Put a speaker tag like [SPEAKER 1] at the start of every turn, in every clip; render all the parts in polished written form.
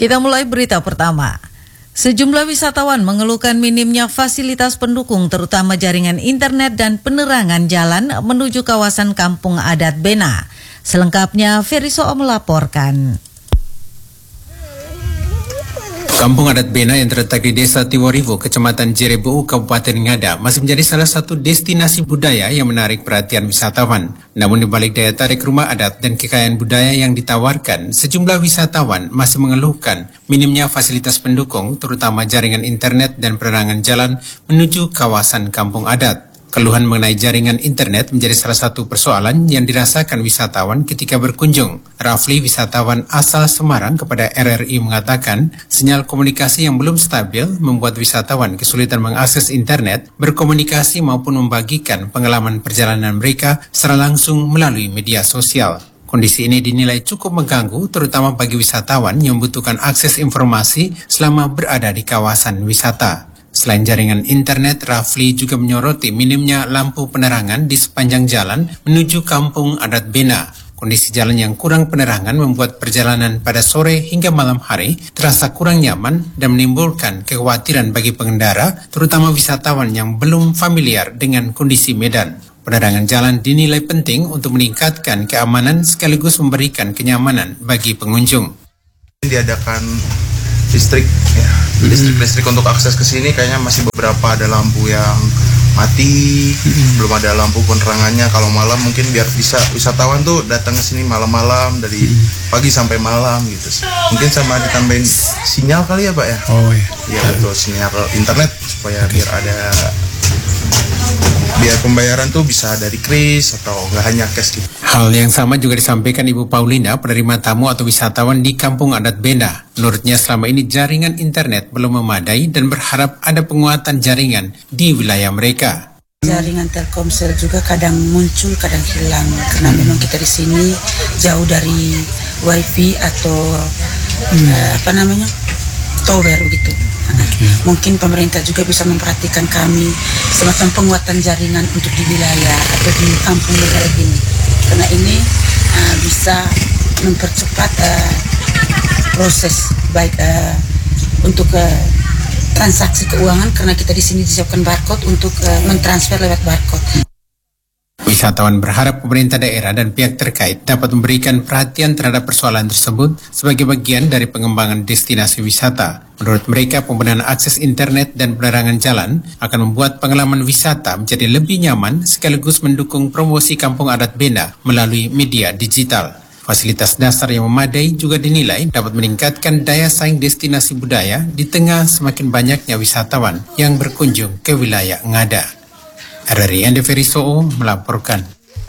[SPEAKER 1] Kita mulai berita pertama. Sejumlah wisatawan mengeluhkan minimnya fasilitas pendukung terutama jaringan internet dan penerangan jalan menuju kawasan Kampung Adat Bena. Selengkapnya Feriso melaporkan.
[SPEAKER 2] Kampung Adat Bena yang terletak di Desa Tiwarivo, Kecamatan Jerebu, Kabupaten Ngada masih menjadi salah satu destinasi budaya yang menarik perhatian wisatawan. Namun di balik daya tarik rumah adat dan kekayaan budaya yang ditawarkan, sejumlah wisatawan masih mengeluhkan minimnya fasilitas pendukung terutama jaringan internet dan penerangan jalan menuju kawasan Kampung Adat. Keluhan mengenai jaringan internet menjadi salah satu persoalan yang dirasakan wisatawan ketika berkunjung. Rafli, wisatawan asal Semarang, kepada RRI mengatakan sinyal komunikasi yang belum stabil membuat wisatawan kesulitan mengakses internet, berkomunikasi maupun membagikan pengalaman perjalanan mereka secara langsung melalui media sosial. Kondisi ini dinilai cukup mengganggu terutama bagi wisatawan yang membutuhkan akses informasi selama berada di kawasan wisata. Selain jaringan internet, Rafli juga menyoroti minimnya lampu penerangan di sepanjang jalan menuju Kampung Adat Bena. Kondisi jalan yang kurang penerangan membuat perjalanan pada sore hingga malam hari terasa kurang nyaman dan menimbulkan kekhawatiran bagi pengendara, terutama wisatawan yang belum familiar dengan kondisi medan. Penerangan jalan dinilai penting untuk meningkatkan keamanan sekaligus memberikan kenyamanan bagi pengunjung.
[SPEAKER 3] Diadakan listrik, ya. Listrik untuk akses ke sini kayaknya masih beberapa ada lampu yang mati, belum ada lampu penerangannya. Kalau malam mungkin biar bisa wisatawan tuh datang ke sini malam-malam dari pagi sampai malam gitu. Mungkin sama ditambahin sinyal kali ya Pak ya? Oh iya. Iya betul, sinyal internet supaya biar pembayaran tuh bisa dari kris atau nggak hanya cash gitu.
[SPEAKER 2] Hal yang sama juga disampaikan Ibu Paulina, penerima tamu atau wisatawan di Kampung Adat Bena. Menurutnya selama ini jaringan internet belum memadai dan berharap ada penguatan jaringan di wilayah mereka.
[SPEAKER 4] Jaringan Telkomsel juga kadang muncul, kadang hilang karena memang kita di sini jauh dari wifi atau tower gitu. Mungkin pemerintah juga bisa memperhatikan kami semacam penguatan jaringan untuk di wilayah atau di kampung negara ini, karena ini bisa mempercepat proses baik untuk transaksi keuangan, karena kita di sini disiapkan barcode untuk mentransfer lewat barcode.
[SPEAKER 2] Wisatawan berharap pemerintah daerah dan pihak terkait dapat memberikan perhatian terhadap persoalan tersebut sebagai bagian dari pengembangan destinasi wisata. Menurut mereka, pembenahan akses internet dan penerangan jalan akan membuat pengalaman wisata menjadi lebih nyaman sekaligus mendukung promosi Kampung Adat Bena melalui media digital. Fasilitas dasar yang memadai juga dinilai dapat meningkatkan daya saing destinasi budaya di tengah semakin banyaknya wisatawan yang berkunjung ke wilayah Ngada. RRI Andi Feriso melaporkan.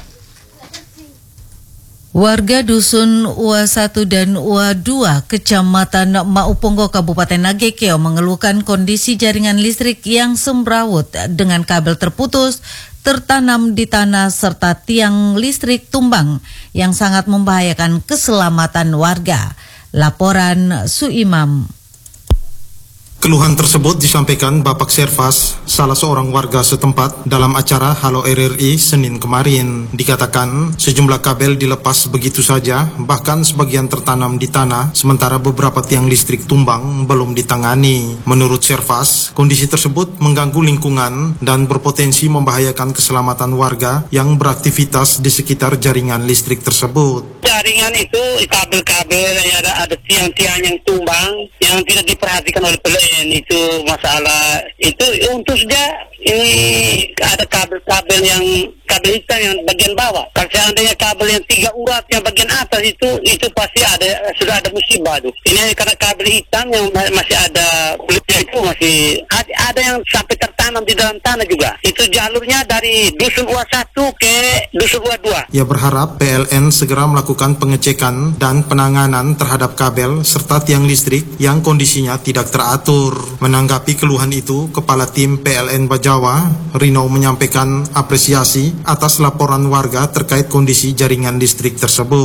[SPEAKER 1] Warga Dusun UA1 dan UA2 Kecamatan Mauponggo Kabupaten Nagekeo mengeluhkan kondisi jaringan listrik yang semrawut dengan kabel terputus, tertanam di tanah serta tiang listrik tumbang yang sangat membahayakan keselamatan warga. Laporan Suimam.
[SPEAKER 5] Keluhan tersebut disampaikan Bapak Servas, salah seorang warga setempat, dalam acara Halo RRI Senin kemarin. Dikatakan sejumlah kabel dilepas begitu saja, bahkan sebagian tertanam di tanah, sementara beberapa tiang listrik tumbang belum ditangani. Menurut Servas, kondisi tersebut mengganggu lingkungan dan berpotensi membahayakan keselamatan warga yang beraktivitas di sekitar jaringan listrik tersebut.
[SPEAKER 6] Jaringan itu kabel-kabel, ada tiang-tiang yang tumbang yang tidak diperhatikan oleh PLN. Itu masalah itu untuk saja ini ada kabel-kabel yang kabel hitam yang bagian bawah. Kalau seandainya kabel yang 3 urat yang bagian atas itu pasti sudah ada musibah tuh. Ini karena kabel hitam yang masih ada kulitnya itu masih ada yang sampai tertanam di dalam tanah juga. Itu jalurnya dari Dusun UA1 ke Dusun UA2.
[SPEAKER 5] Ia berharap PLN segera melakukan pengecekan dan penanganan terhadap kabel serta tiang listrik yang kondisinya tidak teratur. Menanggapi keluhan itu, Kepala Tim PLN Bajawa, Rino, menyampaikan apresiasi atas laporan warga terkait kondisi jaringan listrik tersebut.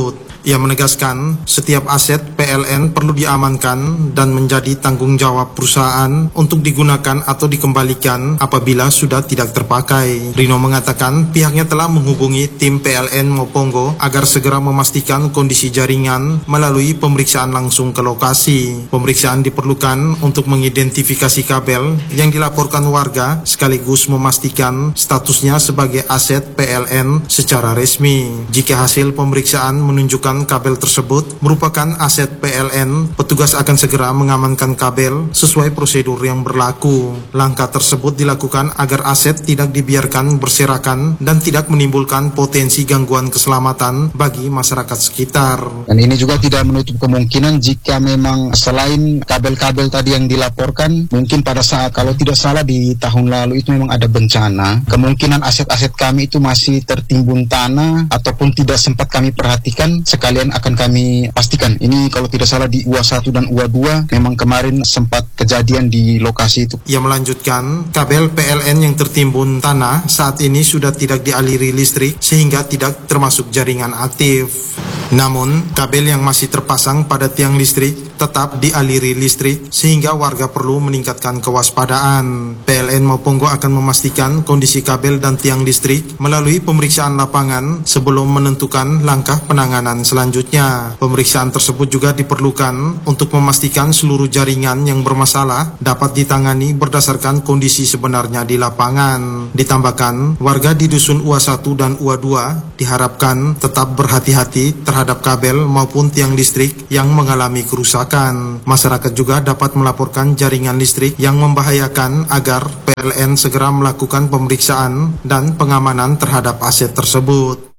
[SPEAKER 5] Ia menegaskan setiap aset PLN perlu diamankan dan menjadi tanggung jawab perusahaan untuk digunakan atau dikembalikan apabila sudah tidak terpakai. Rino mengatakan pihaknya telah menghubungi tim PLN Mopongo agar segera memastikan kondisi jaringan melalui pemeriksaan langsung ke lokasi. Pemeriksaan diperlukan untuk mengidentifikasi kabel yang dilaporkan warga sekaligus memastikan statusnya sebagai aset PLN secara resmi. Jika hasil pemeriksaan menunjukkan kabel tersebut merupakan aset PLN, petugas akan segera mengamankan kabel sesuai prosedur yang berlaku. Langkah tersebut dilakukan agar aset tidak dibiarkan berserakan dan tidak menimbulkan potensi gangguan keselamatan bagi masyarakat sekitar.
[SPEAKER 7] Dan ini juga tidak menutup kemungkinan jika memang selain kabel-kabel tadi yang dilaporkan, mungkin pada saat kalau tidak salah di tahun lalu itu memang ada bencana, kemungkinan aset-aset kami itu masih tertimbun tanah ataupun tidak sempat kami perhatikan, sekalian akan kami pastikan. Ini kalau tidak salah di UA1 dan UA2 memang kemarin sempat kejadian di lokasi itu.
[SPEAKER 5] Ia melanjutkan, kabel PLN yang tertimbun tanah saat ini sudah tidak dialiri listrik sehingga tidak termasuk jaringan aktif. Namun, kabel yang masih terpasang pada tiang listrik tetap dialiri listrik sehingga warga perlu meningkatkan kewaspadaan. PLN Mopongo akan memastikan kondisi kabel dan tiang listrik melalui pemeriksaan lapangan sebelum menentukan langkah penanganan selanjutnya. Pemeriksaan tersebut juga diperlukan untuk memastikan seluruh jaringan yang bermasalah dapat ditangani berdasarkan kondisi sebenarnya di lapangan. Ditambahkan, warga di dusun UA1 dan UA2 diharapkan tetap berhati-hati terhadap kabel maupun tiang listrik yang mengalami kerusakan. Masyarakat juga dapat melaporkan jaringan listrik yang membahayakan agar PLN segera melakukan pemeriksaan dan pengamanan terhadap aset tersebut.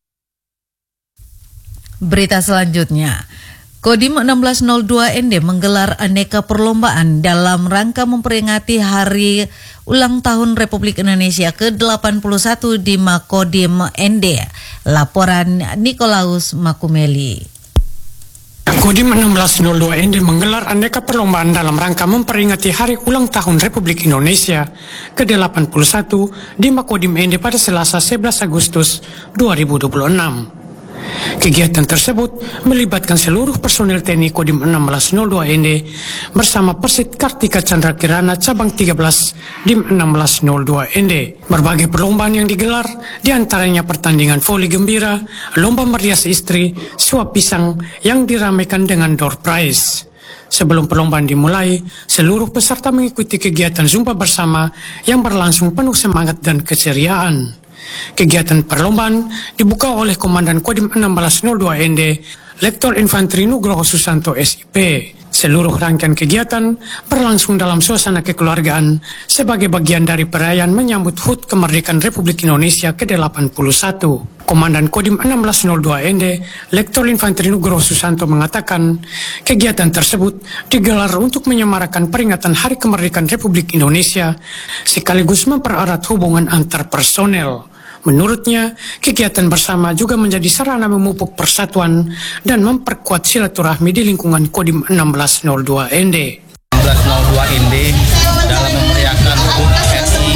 [SPEAKER 1] Berita selanjutnya, Kodim 1602 ND menggelar aneka perlombaan dalam rangka memperingati Hari Ulang Tahun Republik Indonesia ke-81 di Makodim ND. Laporan Nikolaus Makumeli.
[SPEAKER 8] Kodim 1602 ND menggelar aneka perlombaan dalam rangka memperingati Hari Ulang Tahun Republik Indonesia ke-81 di Makodim ND pada Selasa 11 Agustus 2026. Kegiatan tersebut melibatkan seluruh personil TNI Kodim 1602 ND bersama Persit Kartika Chandra Kirana Cabang 13 DIM 1602 ND. Berbagai perlombaan yang digelar diantaranya pertandingan voli gembira, lomba merias istri, suap pisang yang diramaikan dengan door prize. Sebelum perlombaan dimulai, seluruh peserta mengikuti kegiatan zumba bersama yang berlangsung penuh semangat dan keceriaan. Kegiatan perlombaan dibuka oleh Komandan Kodim 1602 ND, Lektor Infanteri Nugroho Susanto SIP. Seluruh rangkaian kegiatan berlangsung dalam suasana kekeluargaan sebagai bagian dari perayaan menyambut HUT Kemerdekaan Republik Indonesia ke-81. Komandan Kodim 1602 ND, Lektor Infanteri Nugroho Susanto mengatakan, kegiatan tersebut digelar untuk menyemarakan peringatan Hari Kemerdekaan Republik Indonesia sekaligus mempererat hubungan antar personel. Menurutnya, kegiatan bersama juga menjadi sarana memupuk persatuan dan memperkuat silaturahmi di lingkungan Kodim 1602 ND.
[SPEAKER 9] 1602 ND dalam memeriahkan HUT RI.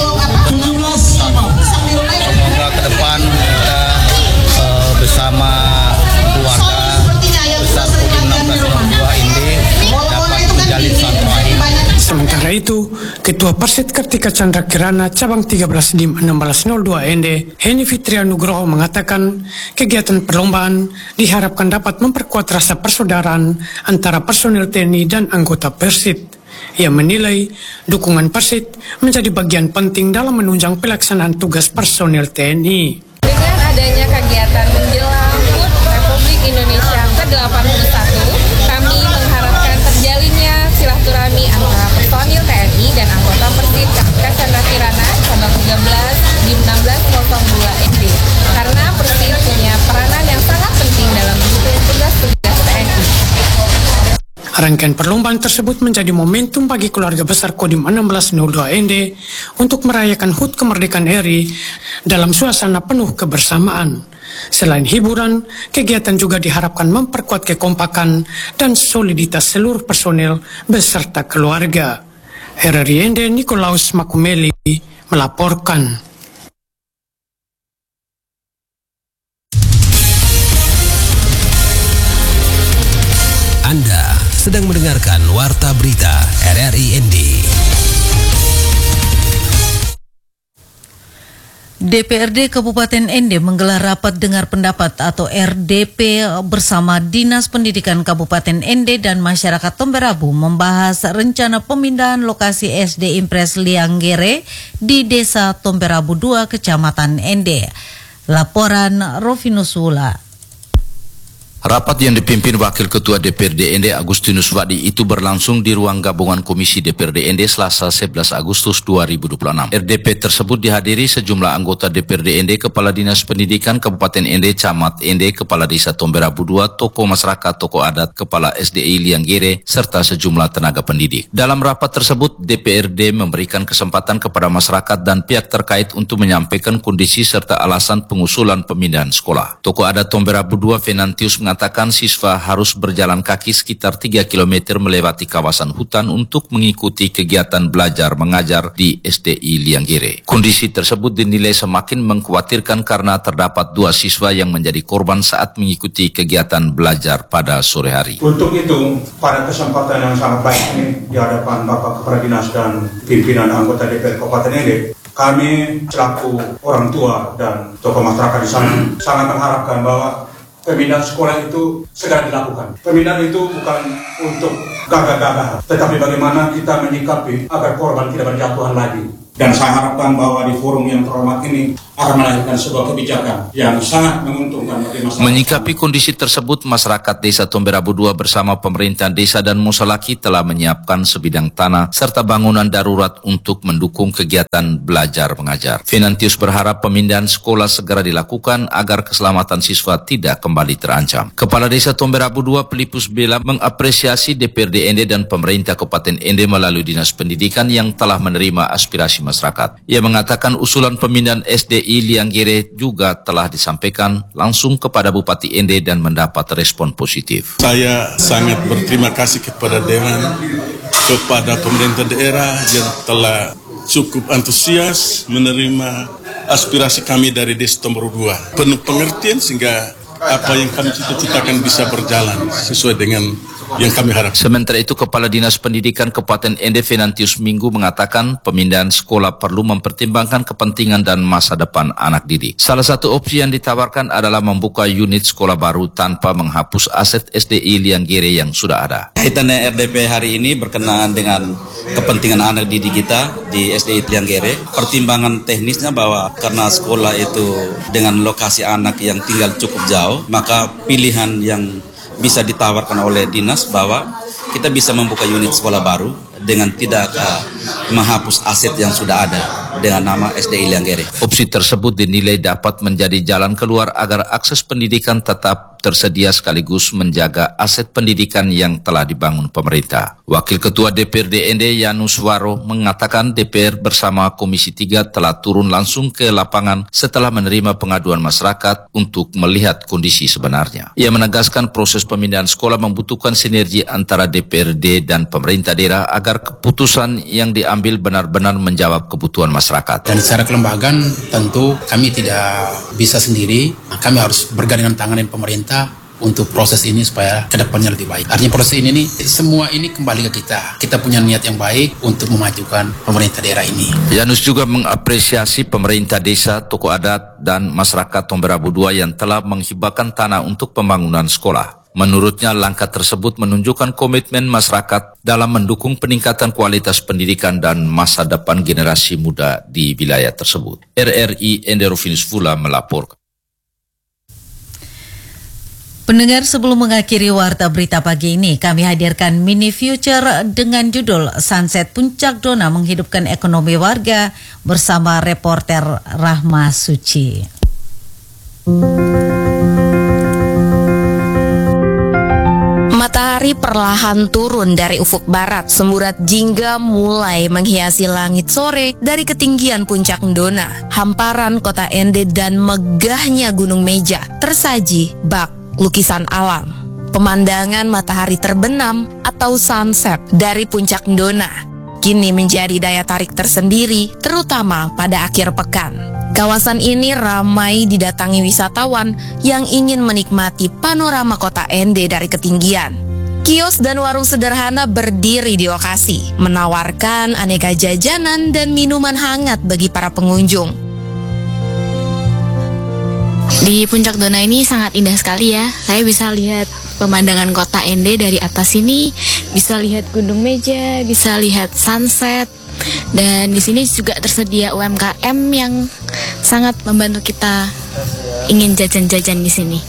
[SPEAKER 9] Semoga ke depan kita bersama keluarga besar Kodim 1602 ND dapat menjalin silaturahmi.
[SPEAKER 8] Sementara itu, Ketua Persit Kartika Chandra Kirana Cabang 13 DIM 1602 ND, Heni Fitria Nugroho mengatakan kegiatan perlombaan diharapkan dapat memperkuat rasa persaudaraan antara personil TNI dan anggota Persit. Ia menilai dukungan Persit menjadi bagian penting dalam menunjang pelaksanaan tugas personil TNI.
[SPEAKER 10] Dengan adanya kegiatan menjelang HUT Republik Indonesia ke-81, kami mengharapkan terjalinnya silaturahmi antara personil TNI dan anggota Persit Kartika Chandra Kirana Cabang 13 DIM 1602 ND karena Persit punya peranan yang sangat penting dalam mendukung tugas-tugas TNI.
[SPEAKER 8] Rangkaian perlombaan tersebut menjadi momentum bagi keluarga besar Kodim 1602 ND untuk merayakan HUT Kemerdekaan RI dalam suasana penuh kebersamaan. Selain hiburan, kegiatan juga diharapkan memperkuat kekompakan dan soliditas seluruh personel beserta keluarga. RRI ND Nikolaus Makumeli melaporkan.
[SPEAKER 11] sedang mendengarkan Warta Berita RRI ND.
[SPEAKER 1] DPRD Kabupaten Ende menggelar rapat dengar pendapat atau RDP bersama Dinas Pendidikan Kabupaten Ende dan masyarakat Tomberabu membahas rencana pemindahan lokasi SD Impres Lianggere di Desa Tomberabu 2, Kecamatan Ende. Laporan Rovinus Wula.
[SPEAKER 12] Rapat yang dipimpin Wakil Ketua DPRD Ende Agustinus Wadi itu berlangsung di ruang gabungan Komisi DPRD Ende Selasa 11 Agustus 2026. RDP tersebut dihadiri sejumlah anggota DPRD Ende, Kepala Dinas Pendidikan Kabupaten Ende, Camat Ende, Kepala Desa Tomberabu 2, tokoh masyarakat, tokoh adat, Kepala SDI Lianggere, serta sejumlah tenaga pendidik. Dalam rapat tersebut, DPRD memberikan kesempatan kepada masyarakat dan pihak terkait untuk menyampaikan kondisi serta alasan pengusulan pemindahan sekolah. Tokoh adat Tomberabu 2, Venantius, mengatakan siswa harus berjalan kaki sekitar 3 km melewati kawasan hutan untuk mengikuti kegiatan belajar mengajar di SDI Lianggere. Kondisi tersebut dinilai semakin mengkhawatirkan karena terdapat 2 siswa yang menjadi korban saat mengikuti kegiatan belajar pada sore hari.
[SPEAKER 13] Untuk itu, pada kesempatan yang sangat baik ini di hadapan Bapak Kepala Dinas dan pimpinan anggota DPR Kabupaten Ende, kami selaku orang tua dan tokoh masyarakat di sana sangat mengharapkan bahwa pemindahan sekolah itu segera dilakukan. Pemindahan itu bukan untuk gagah-gagah, tetapi bagaimana kita menyikapi agar korban tidak berjatuhan lagi. Dan saya harapkan bahwa di forum yang terhormat ini akan melahirkan sebuah kebijakan yang sangat menguntungkan bagi masyarakat.
[SPEAKER 12] Menyikapi kondisi tersebut, masyarakat Desa Tomberabu 2 bersama pemerintah desa dan Musalaki telah menyiapkan sebidang tanah serta bangunan darurat untuk mendukung kegiatan belajar mengajar. Venantius berharap pemindahan sekolah segera dilakukan agar keselamatan siswa tidak kembali terancam. Kepala Desa Tomberabu 2 Pelipus Bela mengapresiasi DPRD Ende dan pemerintah Kabupaten Ende melalui Dinas Pendidikan yang telah menerima aspirasi masyarakat. Ia mengatakan usulan pemindahan SDI Lianggere juga telah disampaikan langsung kepada Bupati Ende dan mendapat respon positif.
[SPEAKER 14] Saya sangat berterima kasih kepada Dewan, kepada pemerintah daerah yang telah cukup antusias menerima aspirasi kami dari Desa Tomberabu 2. Penuh pengertian sehingga apa yang kami cita-citakan bisa berjalan sesuai dengan yang kami harapkan.
[SPEAKER 12] Sementara itu, Kepala Dinas Pendidikan Kabupaten Ende Venantius Minggu mengatakan pemindahan sekolah perlu mempertimbangkan kepentingan dan masa depan anak didik. Salah satu opsi yang ditawarkan adalah membuka unit sekolah baru tanpa menghapus aset SDI Lianggere yang sudah ada.
[SPEAKER 15] Kaitannya RDP hari ini berkenaan dengan kepentingan anak didik kita di SDI Lianggere. Pertimbangan teknisnya bahwa karena sekolah itu dengan lokasi anak yang tinggal cukup jauh, maka pilihan yang bisa ditawarkan oleh dinas bahwa kita bisa membuka unit sekolah baru dengan tidak menghapus aset yang sudah ada dengan nama SDI Lianggere.
[SPEAKER 12] Opsi tersebut dinilai dapat menjadi jalan keluar agar akses pendidikan tetap tersedia sekaligus menjaga aset pendidikan yang telah dibangun pemerintah. Wakil Ketua DPRD Ende Yanus Waro mengatakan DPR bersama Komisi 3 telah turun langsung ke lapangan setelah menerima pengaduan masyarakat untuk melihat kondisi sebenarnya. Ia menegaskan proses pemindahan sekolah membutuhkan sinergi antara DPRD dan pemerintah daerah agar keputusan yang diambil benar-benar menjawab kebutuhan masyarakat.
[SPEAKER 16] Dan secara kelembagaan tentu kami tidak bisa sendiri, kami harus bergandengan tangan dengan pemerintah untuk proses ini supaya kedepannya lebih baik. Artinya proses ini semua ini kembali ke kita. Kita punya niat yang baik untuk memajukan pemerintah daerah ini.
[SPEAKER 12] Yanus juga mengapresiasi pemerintah desa, tokoh adat, dan masyarakat Tomberabu 2 yang telah menghibahkan tanah untuk pembangunan sekolah. Menurutnya, langkah tersebut menunjukkan komitmen masyarakat dalam mendukung peningkatan kualitas pendidikan dan masa depan generasi muda di wilayah tersebut. RRI Ende Rovinus Wula melaporkan.
[SPEAKER 1] Pendengar, sebelum mengakhiri Warta Berita pagi ini, kami hadirkan mini future dengan judul Sunset Puncak Dona Menghidupkan Ekonomi Warga bersama reporter Rahma Suci.
[SPEAKER 17] Matahari perlahan turun dari ufuk barat, semburat jingga mulai menghiasi langit sore dari ketinggian puncak Dona. Hamparan kota Ende dan megahnya Gunung Meja tersaji bak lukisan alam. Pemandangan matahari terbenam atau sunset dari puncak Dona kini menjadi daya tarik tersendiri, terutama pada akhir pekan. Kawasan ini ramai didatangi wisatawan yang ingin menikmati panorama kota Ende dari ketinggian. Kios dan warung sederhana berdiri di lokasi, menawarkan aneka jajanan dan minuman hangat bagi para pengunjung.
[SPEAKER 18] Di Puncak Dona ini sangat indah sekali ya. Saya bisa lihat pemandangan kota Ende dari atas sini, bisa lihat Gunung Meja, bisa lihat sunset. Dan di sini juga tersedia UMKM yang sangat membantu kita ingin jajan-jajan di sini.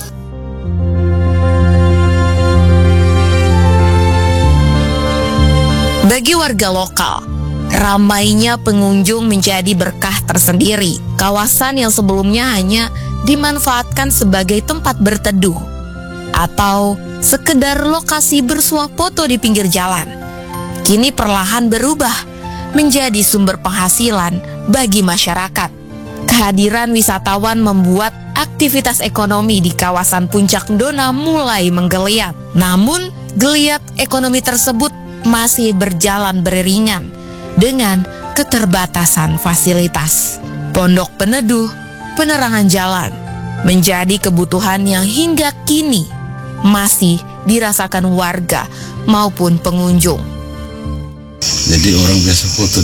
[SPEAKER 17] Bagi warga lokal, ramainya pengunjung menjadi berkah tersendiri. Kawasan yang sebelumnya hanya dimanfaatkan sebagai tempat berteduh atau sekedar lokasi bersuah foto di pinggir jalan, kini perlahan berubah menjadi sumber penghasilan bagi masyarakat. Kehadiran wisatawan membuat aktivitas ekonomi di kawasan Puncak Dona mulai menggeliat. Namun, geliat ekonomi tersebut masih berjalan beriringan dengan keterbatasan fasilitas. Pondok peneduh, penerangan jalan menjadi kebutuhan yang hingga kini masih dirasakan warga maupun pengunjung.
[SPEAKER 19] Jadi orang biasa foto